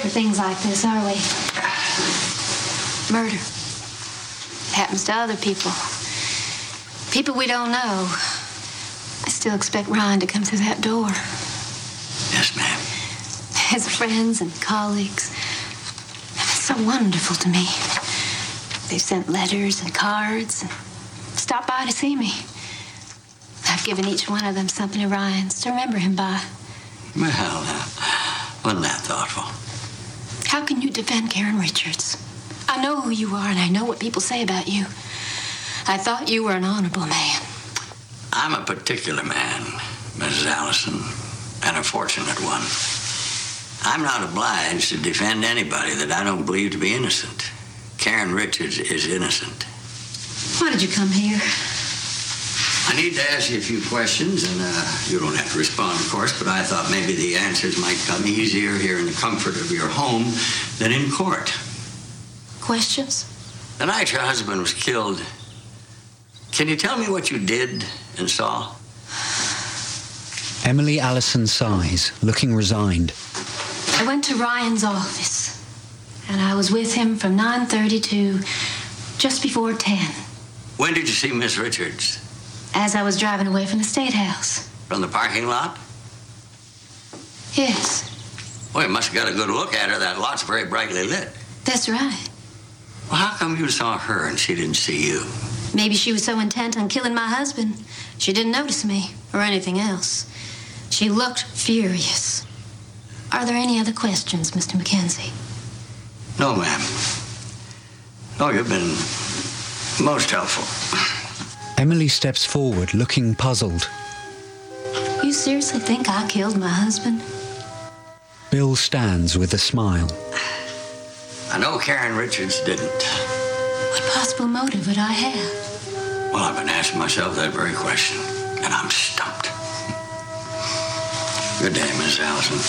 for things like this, are we? Murder. It happens to other people. People we don't know. I still expect Ryan to come through that door. Yes, ma'am. His friends and colleagues have been so wonderful to me. They've sent letters and cards and stopped by to see me. I've given each one of them something of Ryan's to remember him by. Well, wasn't that thoughtful? How can you defend Karen Richards? I know who you are, and I know what people say about you. I thought you were an honorable man. I'm a particular man, Mrs. Allison, and a fortunate one. I'm not obliged to defend anybody that I don't believe to be innocent. Karen Richards is innocent. Why did you come here? I need to ask you a few questions, and you don't have to respond, of course, but I thought maybe the answers might come easier here in the comfort of your home than in court. Questions? The night your husband was killed, can you tell me what you did and saw? Emily Allison sighs, looking resigned. I went to Ryan's office, and I was with him from 9:30 to just before 10. When did you see Miss Richards? As I was driving away from the State House. From the parking lot? Yes, Well, you must have got a good look at her. That lot's very brightly lit. that's right. Well, how come you saw her and she didn't see you? Maybe she was so intent on killing my husband, she didn't notice me or anything else. She looked furious. Are there any other questions, Mr. Mackenzie? No, ma'am. No, you've been most helpful. Emily steps forward, looking puzzled. You seriously think I killed my husband? Bill stands with a smile. I know Karen Richards didn't. What possible motive would I have? Well, I've been asking myself that very question, and I'm stumped. Good day, Miss Allison.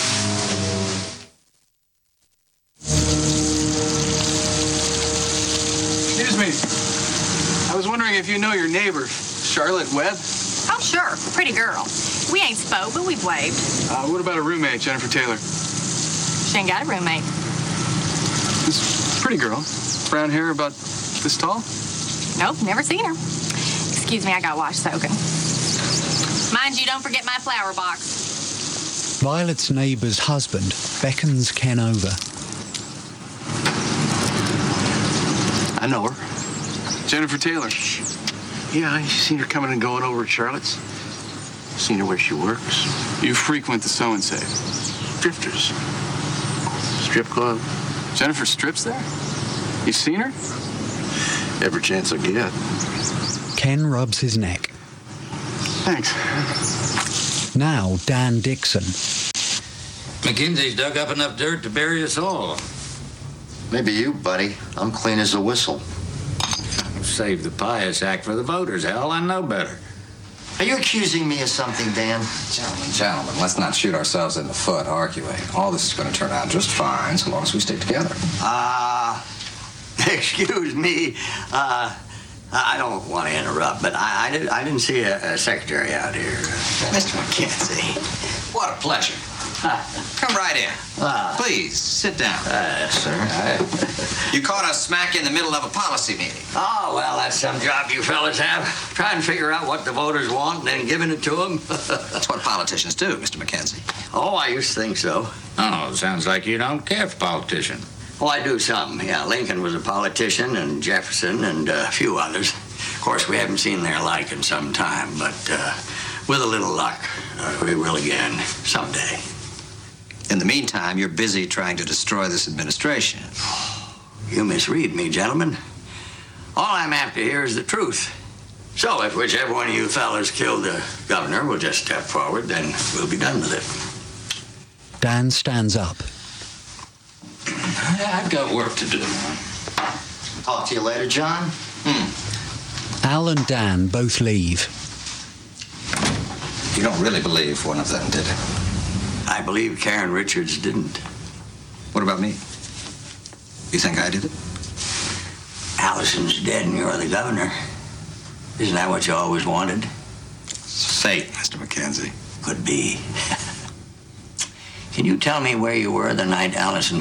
Excuse me. I was wondering if you know your neighbor, Charlotte Webb? Oh, sure. Pretty girl. We ain't spoke, but we've waved. What about a roommate, Jennifer Taylor? She ain't got a roommate. This pretty girl. Brown hair, about this tall? Nope, never seen her. Excuse me, I got washed soaking. Mind you, don't forget my flower box. Violet's neighbour's husband beckons Ken over. I know her. Jennifer Taylor. Yeah, I've seen her coming and going over at Charlotte's. Seen her where she works. You frequent the So and Say. Drifters. Strip club. Jennifer strips there? You seen her? Every chance I get. Ken rubs his neck. Thanks. Now Dan Dixon. Mackenzie's dug up enough dirt to bury us all. Maybe you, buddy. I'm clean as a whistle. Save the pious act for the voters, Hal. I know better. Are you accusing me of something, Dan? Gentlemen, let's not shoot ourselves in the foot arguing. All this is going to turn out just fine so long as we stick together. Excuse me. I don't want to interrupt, but I didn't see a secretary out here. Mr. Mackenzie, what a pleasure. Come right in. Please, sit down. Sir. You caught us smack in the middle of a policy meeting. Oh, well, that's some job you fellas have. Trying to figure out what the voters want and then giving it to them. That's what politicians do, Mr. Mackenzie. Oh, I used to think so. Oh, sounds like you don't care for politicians. Oh, I do some. Yeah, Lincoln was a politician, and Jefferson, and a few others. Of course, we haven't seen their like in some time, but with a little luck, we will again someday. In the meantime, you're busy trying to destroy this administration. You misread me, gentlemen. All I'm after here is the truth. So if whichever one of you fellas killed the governor will just step forward, then we'll be done with it. Dan stands up. I've got work to do. Talk to you later, John. Al and Dan both leave. You don't really believe one of them did it. I believe Karen Richards didn't. What about me? You think I did it? Allison's dead and you're the governor. Isn't that what you always wanted? It's fate, Mr. Mackenzie. Could be. Can you tell me where you were the night Allison